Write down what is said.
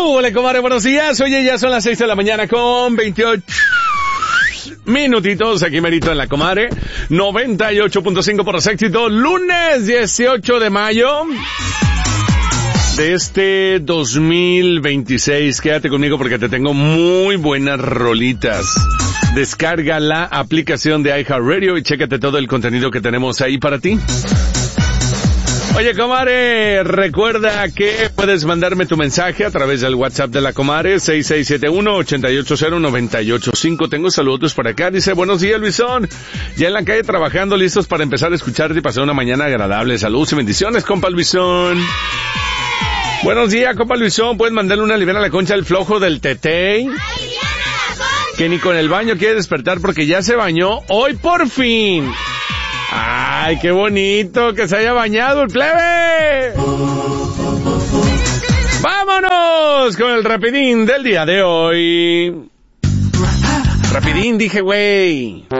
Hola, comadre, buenos días. Oye, ya son las 6 de la mañana con 28 minutitos. Aquí merito en la comadre. 98.5 por éxito. Lunes 18 de mayo de este 2026. Quédate conmigo porque te tengo muy buenas rolitas. Descarga la aplicación de iHeartRadio y chécate todo el contenido que tenemos ahí para ti. Oye, comadre, recuerda que puedes mandarme tu mensaje a través del WhatsApp de la comadre, 6671-880-985. Tengo saludos por acá. Dice, buenos días, Luisón. Ya en la calle trabajando, listos para empezar a escucharte y pasar una mañana agradable. Saludos y bendiciones, compa Luisón. Buenos días, compa Luisón. ¿Puedes mandarle una liviana a la concha al flojo del Tetey? Que ni con el baño quiere despertar porque ya se bañó hoy por fin. ¡Ay, qué bonito que se haya bañado el plebe! ¡Vámonos con el rapidín del día de hoy! Rapidín, dije, güey.